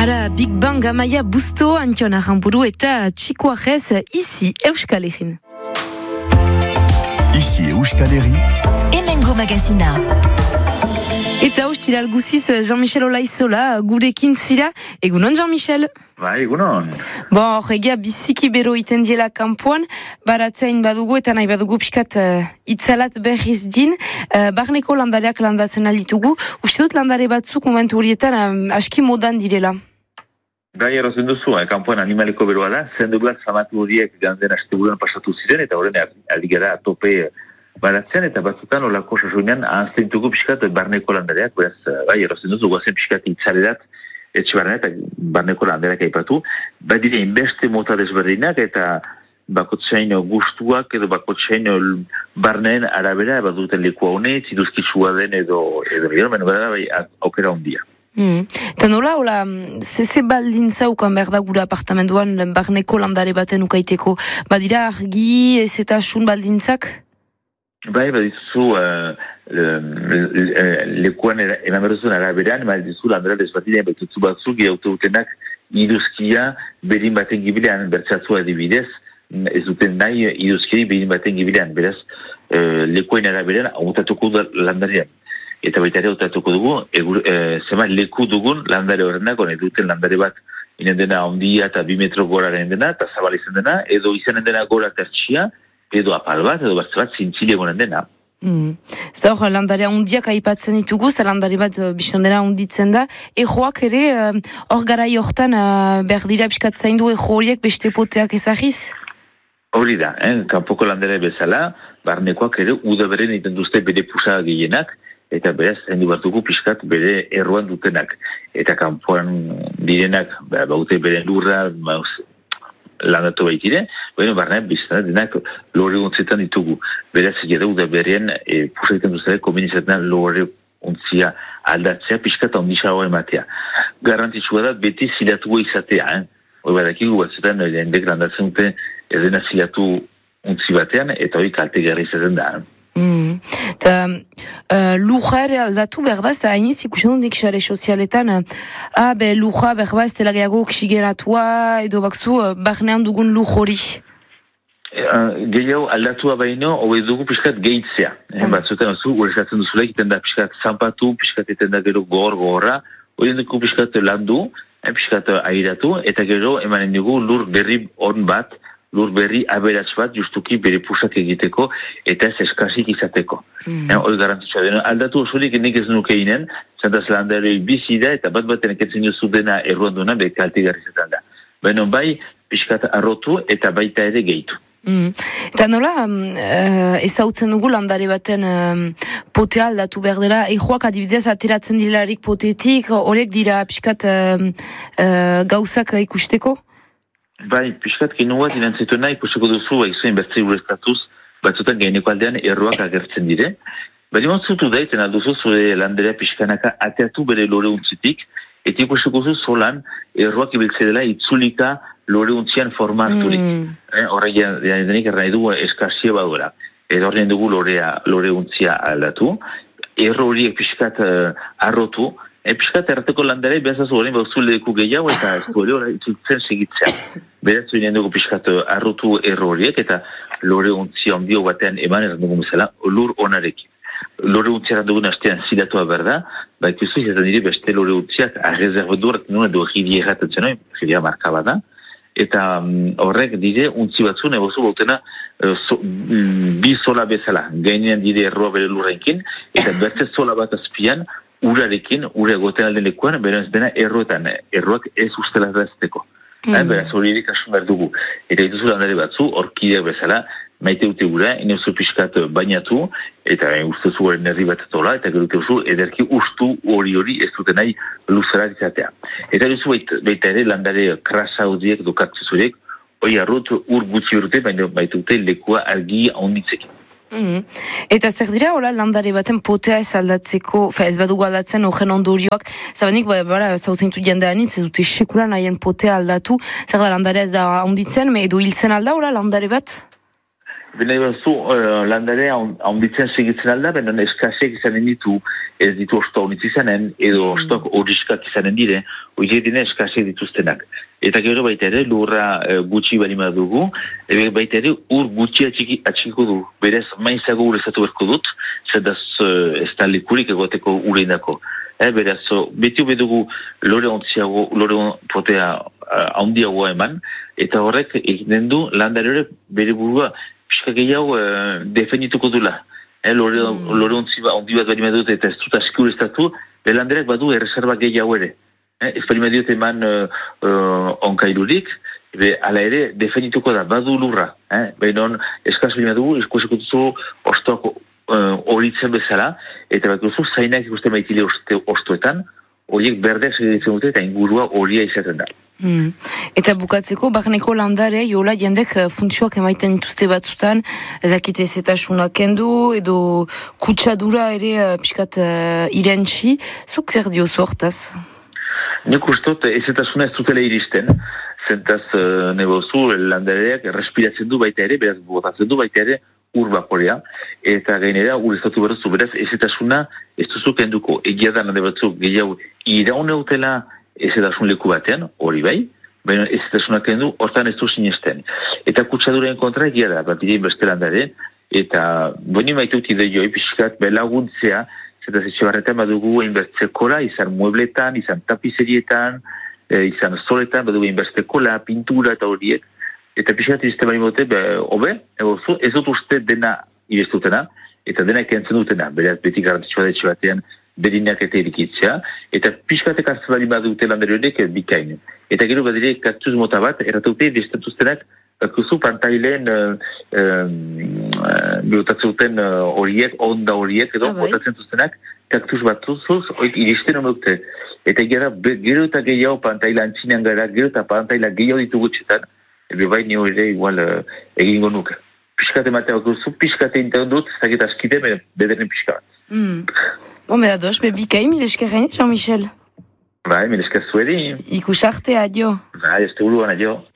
Ara, Big Bang Amaia Busto, Antion Aramburu eta Txiko Ajez, ici Euskal Herrin. Ici Euskal Herri. Hemengo magazina. Eta ostiral guziz Jean-Michel Olaizola gurekin zira. Egunon, Jean-Michel? Bai, egunon. Bon, egia biziki bero iten diela kanpoan, baratzein badugu eta nahi badugu pixkat itzalat berriz din. Barneko landareak landatzen alditugu. Uste dut landare batzuk momentu horietan aski modan direla. Gai errazen duzu, kanpoan animaleko beroa da, zenduglaz famatu horiek gantzen asteburuan pasatu ziren, eta horren aligara atope baratzen, eta batzutan olako sasunean ahaztentuko pixkat barneko landareak, beraz, gai errazen duzu, guazen pixkat itzarerat, etxe barneak eta barneko landareak aipatu, badire inbeste mota desberdinak, eta bakotxain gustuak, edo bakotxain barneen arabera, baduten lekua hone, ziduzkitsua den edo bada, bai, aukera ondia. Eta nola, zeze baldintza ukan behar da gure apartamenduan barneko landare baten ukaiteko. Badira argi, ez eta sun baldintzak? Bai, badizu lekuan eman berrezun araberan, badizu landara desbatidean betutzu batzuk, irautu dutenak iduzkia berin baten gibilean bertzatzu adibidez, ez duten nahi iduzkiri berin baten gibilean, beraz, lekuen araberan autatuko landarean. Eta baita ere autatuko dugu, zema leku dugun landare horrenak, honek duten landare bat inen dena ondia eta 2 metro gora garen dena, eta zabal izan dena, edo izanen dena gora tertxia, edo apal bat, edo bat zintzile gonen dena. Eta hor, landarea ondiak aipatzen ditugu, eta landare bat biztandera onditzen da. Ejoak ere, hor garai hortan behar dira piskat zaindu ejo horiek beste poteak ezagiz? Hori da, kanpoko landare bezala, barnekoak ere udaberen iten duzte bere pusa gehienak, eta beraz, zendu bat dugu pixkat bere erroan dutenak. Eta kanpoan direnak, baute bere lurra, landatu baitire, barnean biztan denak lore untzetan ditugu. Beraz, gara da berean, pusa egiten duztenak, kombinizatzen lore untzia aldatzea, pixkat ondisagoa ematea. Garantitxua da, beti zilatu izatea. Hoi badakigu batzutan, endek landatzen dute, edena zilatu untzi batean, eta hori kalte garri izaten da. Eta luja ere aldatu behar da, eta hainiz ikusten dut sare sozialetan luja behar da, ez dela gehiago oksigeratua edo bakzu barnean dugun luj hori. Gehiago aldatua baino, hobe dugu pixkat gehitzea. Batzutan zu, urezatzen duzula, egiten da pixkat zanpatu, pixkat eten da gero gogorra, hori dugu pixkat landu, pixkat airatu, eta gero emanen dugu lur berri on bat, lur berri aberats bat justuki bere pusak egiteko eta ez eskasik izateko. Hori garantitxoa dena. Aldatu osorik nik ez nukeinen, zantaz landarei bizi da eta bat-baten eketzen duzu dena erruan duena beka altigarrizetan da. Baina bai, pixkat arrotu eta baita ere gehitu. Eta nola, ezautzen dugu landare baten potea aldatu behar dela, ejoak adibidez ateratzen dilarik potetik, horiek dira pixkat gauzak ikusteko? Bai, pixkat kinu bat inantzetuna ikusiko duzu, izuen bertzei urestatuz, batzutan gaineko aldean erroak agertzen dire. Bari montzutu da, iten alduzu zure landarea pixkanaka ateatu bere lore untzitik, eta ikusiko duzu zolan erroak ibiltze dela itzulika lore untzian forma harturik. Horrek denik erran dugu eskazio baduela. Edo horrein dugu lore untzia aldatu. Erro horiek pixkat arrotu, pixkat errateko landare behazazu horrein bauzu leku gehiago eta ez hori itzultzen segitzea. Beraz horrein dugu pixkat arrotu erro horiek eta lore untzia ondio batean eman erran dugu bezala lur onarekin. Lore untzia erran dugun astean zilatua berda, ikustu izaten dire beste lore untziak arrezerbedurak nuen edo jiri erratatzen hori, jiria markaba da. Eta horrek dire untzi batzu nebozu bautena bi zola bezala. Gainean dire erroa bere lurrenkin eta bertze zola bat azpian urarekin, ura goten alden lekuan, beraz dena erroak ez ustela dazteko. Beraz hori erik asun behar dugu. Eta dituzu landare batzu, orkideak bezala, maite dute gura, inauzu pixkat bainatu, eta ustezu horren herri bat tola, eta gero keuzu ederki ustu hori ez duten nahi luzerak izatea. Eta duzu baita ere landare krasa horiek, dokatzez horiek, hori arrut ur gutxi urte, baina baita dute lekua argi onditzekin. Eta zer dira, hola, landare baten potea ez aldatzeko, ez badugu aldatzen horren ondorioak, zabenik, zauzintu jendean ez dute sekulan nahien potea aldatu, zer da landare ez da onditzen, edo hiltzen alda, hola, landare bat? Bena ibazu, landarea onditzen segitzen alda, bena eskasiak izanen ditu, ez ditu osto honitz izanen, edo ostoak horiskak izanen dire, horiek dine eskasiak dituztenak. Eta gero baita ere, lurra gutxi balima dugu, baita ere, ur gutxi atxiko du. Berez, maizago urezatu berko dut, zedaz ez da likurik egoteko ureindako. Beraz, beti bedugu lore ontziago, lore potea handiagoa eman, eta horrek egiten du landare hori bere burua pixka gehiago definituko dula. Lore ontzi handi bat balima dut eta ez dut aski ureztatu, landareak badu erreserba gehiago ere. Ez balima dut eman onkailurik, ala ere definituko da, badu lurra. Baina eskaz balima dugu, eskusiko duzu ostoak horitzen bezala, eta bat duzu zainak ikusten baitile ostoetan, horiek berdeak segitzen dute eta ingurua horia izaten da. Eta bukatzeko, barneko landare, jola jendek funtzioak emaiten dituzte batzutan, ezakite zetasunak kendu, edo kutsadura ere piskat irentxi, zuk zer diozu hortaz? Nik ustot, ezetasuna ez dutela iristen, zentaz nebozu landareak respiratzen du baita ere, beraz botatzen du baita ere, urbakorea, eta gainera urezatu berduzu, beraz ezetasuna ez duzu kenduko, egia da nade batzuk gehiago irauneutela ezetasun leku batean, hori bai, baina ezetasuna kendu, hortan ez du sinesten. Eta kutsaduren kontra egia da, bat diren beste landare, eta boni maiteuti de joi, pixkat, belaguntzea, zeta zetxe barretan badugu inbertzekora, izan muebletan, izan tapizerietan, izan soletan, badugu inbertzekola, pintura eta horiek, eta pixkat izte bari mote, hobe, ez dut uste dena ibestutena, eta dena kentzen dutena, beraz beti garantitxoa detxe batean, berinak eta erikitzea, eta pixkatek hartzen bari badute landari horiek bikain. Eta gero badire kaktuz mota bat, erratute bestatuztenak, bakuzu pantailen bihotatzen duten horiek, onda horiek, edo botatzen duztenak, kaktuz batuzuz, horiek iristen honokte. Eta gero eta gehiago pantaila antxinean gara, gero eta pantaila gehiago ditugu txetan, ebe bai nio ere igual egingo nuke. Piskate matea duzu, piskate inten dut, ez dakit askite, bedernen piska bat. Bon, beda doz, bikain, mil eskerrein, Jean-Michel. Bai, mil esker zuedi. Ikus arte, adio. Bai, ez te uluan, adio.